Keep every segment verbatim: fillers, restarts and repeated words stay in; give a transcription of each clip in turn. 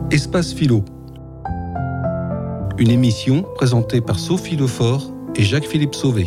Espace Philo. Une émission présentée par Sophie Lefort et Jacques-Philippe Sauvé.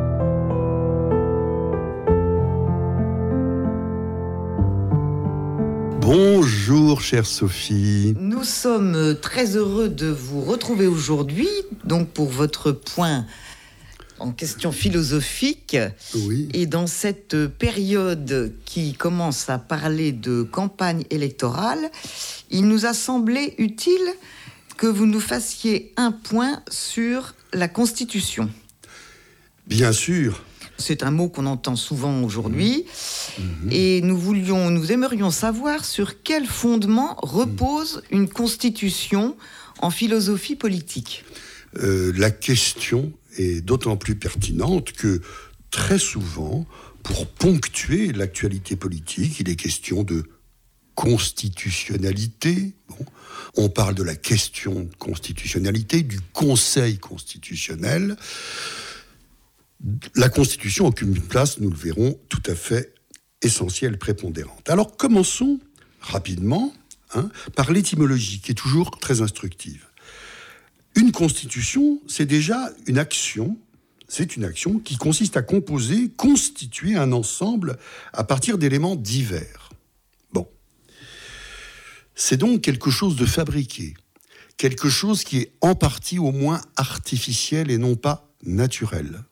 Bonjour chère Sophie. Nous sommes très heureux de vous retrouver aujourd'hui, donc pour votre point en question philosophique. Oui. Et dans cette période qui commence à parler de campagne électorale, il nous a semblé utile que vous nous fassiez un point sur la Constitution. Bien sûr. C'est un mot qu'on entend souvent aujourd'hui. Mmh. Et nous voulions, nous aimerions savoir sur quel fondement repose une Constitution en philosophie politique. Euh, la question est d'autant plus pertinente que très souvent, pour ponctuer l'actualité politique, il est question de constitutionnalité. Bon, on parle de la question de constitutionnalité, du Conseil constitutionnel. La Constitution occupe une place, nous le verrons, tout à fait essentielle, prépondérante. Alors commençons rapidement hein, par l'étymologie, qui est toujours très instructive. Une Constitution, c'est déjà une action, c'est une action qui consiste à composer, constituer un ensemble à partir d'éléments divers. Bon. C'est donc quelque chose de fabriqué, quelque chose qui est en partie au moins artificiel et non pas naturel.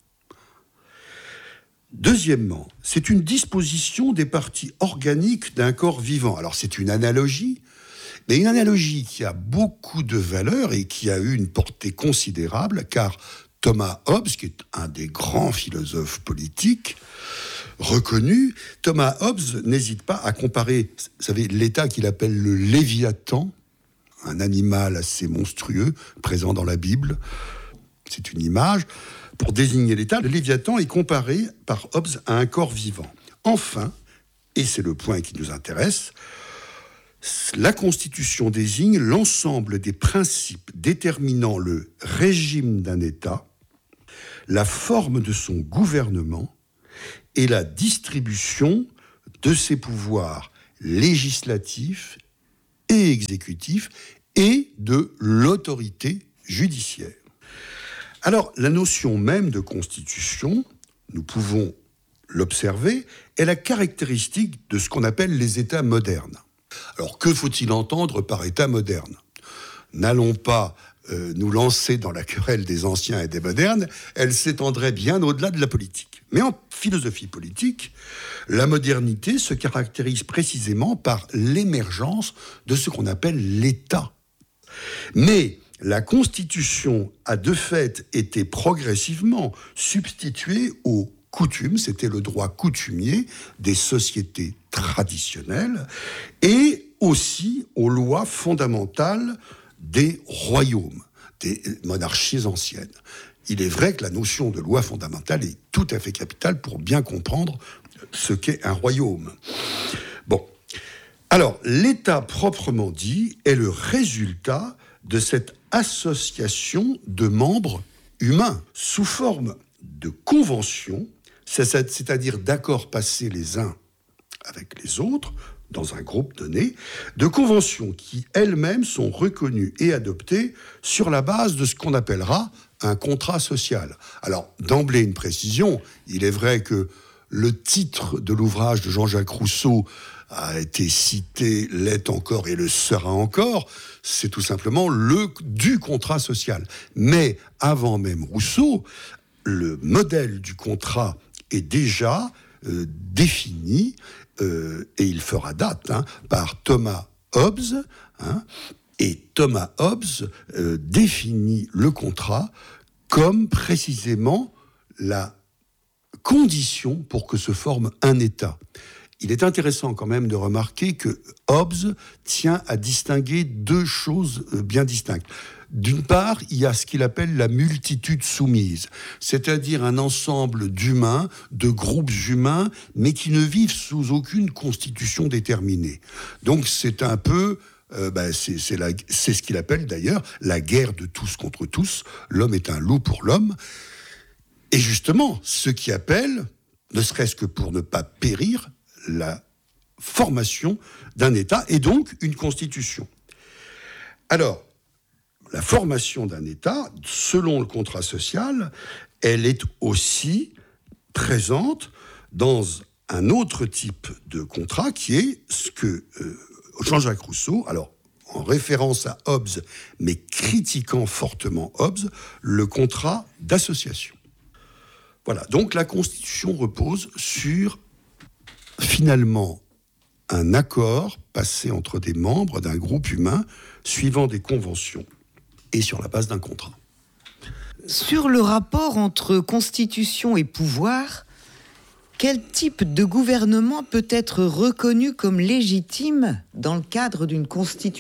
Deuxièmement, c'est une disposition des parties organiques d'un corps vivant. Alors c'est une analogie, mais une analogie qui a beaucoup de valeur et qui a eu une portée considérable, car Thomas Hobbes, qui est un des grands philosophes politiques reconnus, Thomas Hobbes n'hésite pas à comparer, vous savez, l'État qu'il appelle le Léviathan, un animal assez monstrueux, présent dans la Bible, c'est une image. Pour désigner l'État, le Léviathan est comparé par Hobbes à un corps vivant. Enfin, et c'est le point qui nous intéresse, la Constitution désigne l'ensemble des principes déterminant le régime d'un État, la forme de son gouvernement et la distribution de ses pouvoirs législatifs et exécutifs et de l'autorité judiciaire. Alors, la notion même de constitution, nous pouvons l'observer, est la caractéristique de ce qu'on appelle les États modernes. Alors, que faut-il entendre par État moderne ? N'allons pas euh, nous lancer dans la querelle des anciens et des modernes, elle s'étendrait bien au-delà de la politique. Mais en philosophie politique, la modernité se caractérise précisément par l'émergence de ce qu'on appelle l'État. Mais la Constitution a de fait été progressivement substituée aux coutumes, c'était le droit coutumier des sociétés traditionnelles, et aussi aux lois fondamentales des royaumes, des monarchies anciennes. Il est vrai que la notion de loi fondamentale est tout à fait capitale pour bien comprendre ce qu'est un royaume. Bon. Alors, l'État proprement dit est le résultat de cette association de membres humains sous forme de conventions, c'est-à-dire d'accords passés les uns avec les autres dans un groupe donné, de conventions qui elles-mêmes sont reconnues et adoptées sur la base de ce qu'on appellera un contrat social. Alors, d'emblée une précision, il est vrai que le titre de l'ouvrage de Jean-Jacques Rousseau a été cité, l'est encore et le sera encore, c'est tout simplement le du contrat social. Mais avant même Rousseau, le modèle du contrat est déjà euh, défini, euh, et il fera date, hein, par Thomas Hobbes, hein, et Thomas Hobbes euh, définit le contrat comme précisément la condition pour que se forme un État. Il est intéressant quand même de remarquer que Hobbes tient à distinguer deux choses bien distinctes. D'une part, il y a ce qu'il appelle la multitude soumise, c'est-à-dire un ensemble d'humains, de groupes humains, mais qui ne vivent sous aucune constitution déterminée. Donc c'est un peu, euh, ben c'est, c'est, la, c'est ce qu'il appelle d'ailleurs la guerre de tous contre tous. L'homme est un loup pour l'homme. Et justement, ce qui appelle, ne serait-ce que pour ne pas périr, la formation d'un État et donc une constitution. Alors, la formation d'un État, selon le contrat social, elle est aussi présente dans un autre type de contrat qui est ce que euh, Jean-Jacques Rousseau, alors en référence à Hobbes, mais critiquant fortement Hobbes, le contrat d'association. Voilà, donc la Constitution repose sur, finalement, un accord passé entre des membres d'un groupe humain suivant des conventions et sur la base d'un contrat. Sur le rapport entre Constitution et pouvoir, quel type de gouvernement peut être reconnu comme légitime dans le cadre d'une Constitution ?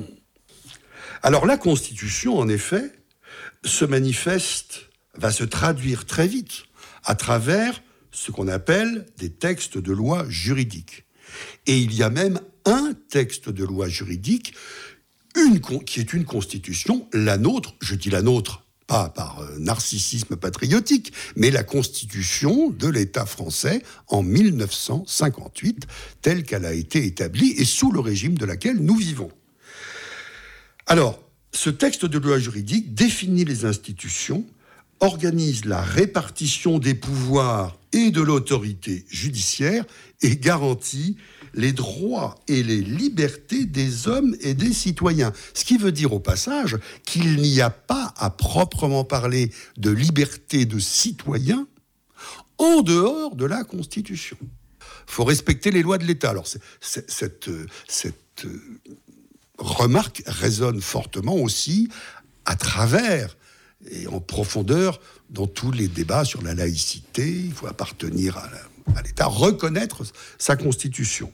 Alors la Constitution, en effet, se manifeste, va se traduire très vite à travers ce qu'on appelle des textes de loi juridiques. Et il y a même un texte de loi juridique une, qui est une constitution, la nôtre, je dis la nôtre, pas par euh, narcissisme patriotique, mais la constitution de l'État français en mille neuf cent cinquante-huit, telle qu'elle a été établie et sous le régime de laquelle nous vivons. Alors, ce texte de loi juridique définit les institutions, organise la répartition des pouvoirs et de l'autorité judiciaire et garantit les droits et les libertés des hommes et des citoyens. Ce qui veut dire au passage qu'il n'y a pas à proprement parler de liberté de citoyens en dehors de la Constitution. Il faut respecter les lois de l'État. Alors, c'est, c'est, cette, cette remarque résonne fortement aussi à travers et en profondeur dans tous les débats sur la laïcité. Il faut appartenir à, la, à l'État, reconnaître sa Constitution.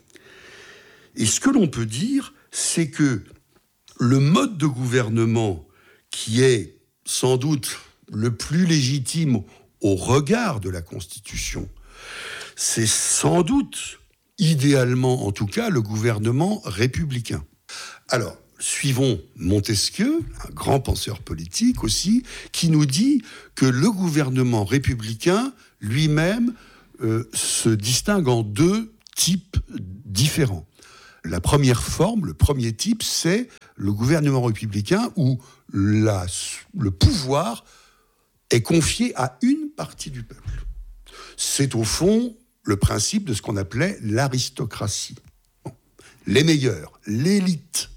Et ce que l'on peut dire, c'est que le mode de gouvernement qui est sans doute le plus légitime au regard de la Constitution, c'est sans doute, idéalement en tout cas, le gouvernement républicain. Alors, suivons Montesquieu, un grand penseur politique aussi, qui nous dit que le gouvernement républicain lui-même euh, se distingue en deux types différents. La première forme, le premier type, c'est le gouvernement républicain où la, le pouvoir est confié à une partie du peuple. C'est au fond le principe de ce qu'on appelait l'aristocratie. Bon. Les meilleurs, l'élite.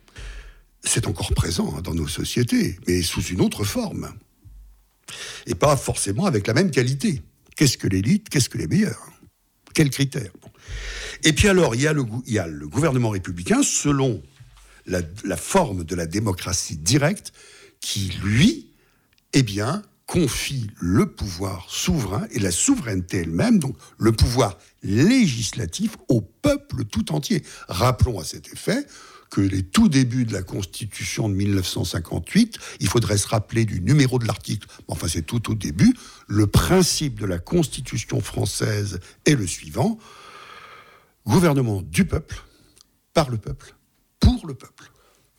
C'est encore présent hein, dans nos sociétés, mais sous une autre forme. Et pas forcément avec la même qualité. Qu'est-ce que l'élite ? Qu'est-ce que les meilleurs ? Quels critères ? Bon. Et puis alors, il y a le, il y a le gouvernement républicain, selon la, la forme de la démocratie directe, qui, lui, eh bien, confie le pouvoir souverain et la souveraineté elle-même, donc le pouvoir législatif, au peuple tout entier. Rappelons à cet effet que les tout débuts de la Constitution de mille neuf cent cinquante-huit, il faudrait se rappeler du numéro de l'article, enfin c'est tout au début, le principe de la Constitution française est le suivant: gouvernement du peuple, par le peuple, pour le peuple.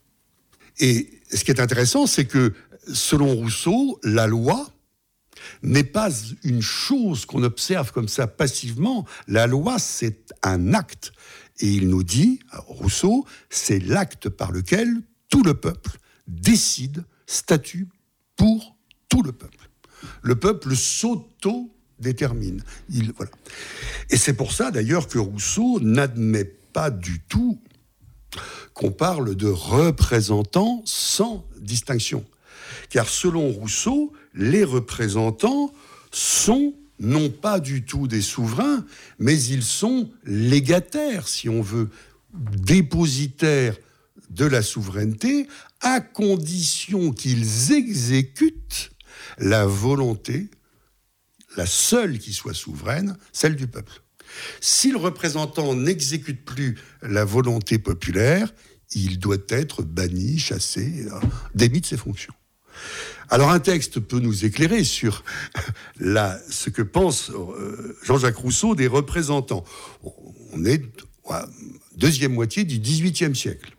Et ce qui est intéressant, c'est que, selon Rousseau, la loi n'est pas une chose qu'on observe comme ça passivement. La loi, c'est un acte. Et il nous dit, Rousseau, c'est l'acte par lequel tout le peuple décide, statue pour tout le peuple. Le peuple s'auto-détermine. Il, voilà. Et c'est pour ça, d'ailleurs, que Rousseau n'admet pas du tout qu'on parle de représentants sans distinction. Car selon Rousseau, les représentants sont non pas du tout des souverains, mais ils sont légataires, si on veut, dépositaires de la souveraineté, à condition qu'ils exécutent la volonté, la seule qui soit souveraine, celle du peuple. Si le représentant n'exécute plus la volonté populaire, il doit être banni, chassé, démis de ses fonctions. Alors un texte peut nous éclairer sur la, ce que pense euh, Jean-Jacques Rousseau des représentants. On est à la deuxième moitié du dix-huitième siècle.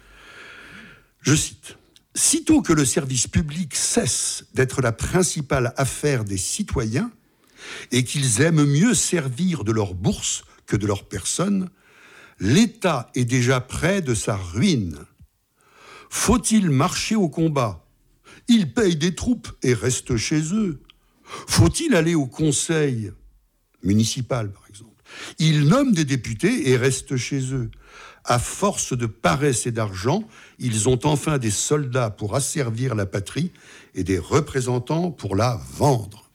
Je cite: « Sitôt que le service public cesse d'être la principale affaire des citoyens et qu'ils aiment mieux servir de leur bourse que de leur personne, l'État est déjà près de sa ruine. Faut-il marcher au combat? Ils payent des troupes et restent chez eux. Faut-il aller au conseil municipal, par exemple? Ils nomment des députés et restent chez eux. À force de paresse et d'argent, ils ont enfin des soldats pour asservir la patrie et des représentants pour la vendre.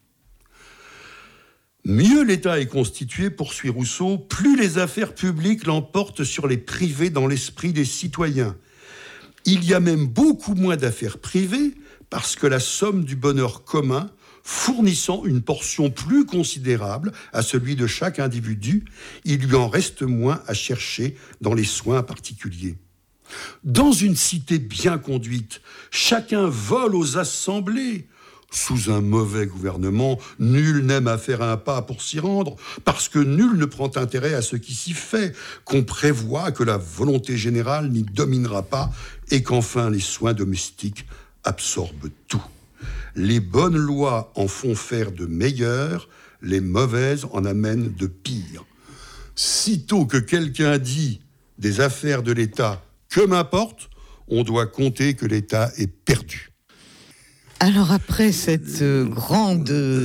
Mieux l'État est constitué, poursuit Rousseau, plus les affaires publiques l'emportent sur les privés dans l'esprit des citoyens. Il y a même beaucoup moins d'affaires privées parce que la somme du bonheur commun, fournissant une portion plus considérable à celui de chaque individu, il lui en reste moins à chercher dans les soins particuliers. Dans une cité bien conduite, chacun vole aux assemblées. Sous un mauvais gouvernement, nul n'aime à faire un pas pour s'y rendre, parce que nul ne prend intérêt à ce qui s'y fait, qu'on prévoit que la volonté générale n'y dominera pas, et qu'enfin les soins domestiques absorbent tout. Les bonnes lois en font faire de meilleures, les mauvaises en amènent de pires. Sitôt que quelqu'un dit des affaires de l'État, que m'importe, on doit compter que l'État est perdu. Alors après cette euh, grande euh,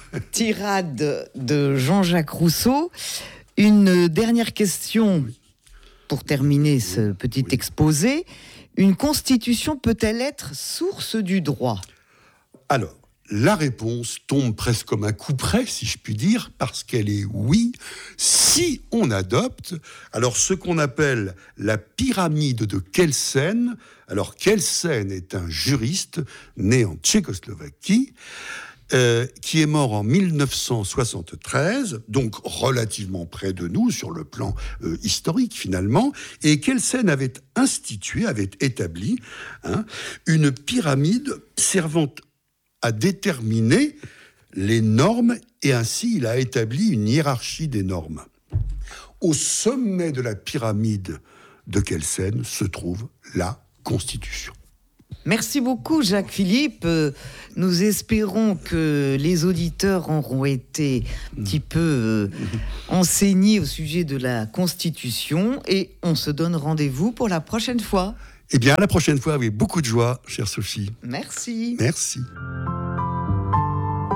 tirade de Jean-Jacques Rousseau, une dernière question pour terminer ce petit oui. exposé. Une constitution peut-elle être source du droit? Alors, la réponse tombe presque comme un coup près, si je puis dire, parce qu'elle est oui, si on adopte alors ce qu'on appelle la pyramide de Kelsen. Alors Kelsen est un juriste né en Tchécoslovaquie, euh, qui est mort en mille neuf cent soixante-treize, donc relativement près de nous sur le plan euh, historique finalement, et Kelsen avait institué, avait établi hein, une pyramide servant à déterminer les normes, et ainsi il a établi une hiérarchie des normes. Au sommet de la pyramide de Kelsen se trouve la Constitution. Merci beaucoup Jacques Philippe. Nous espérons que les auditeurs auront été un petit peu euh, enseignés au sujet de la Constitution, et on se donne rendez-vous pour la prochaine fois. Eh bien, à la prochaine fois, avec beaucoup de joie, chère Sophie. Merci. Merci.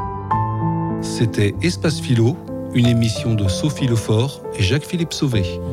C'était Espace Philo, une émission de Sophie Lefort et Jacques-Philippe Sauvé.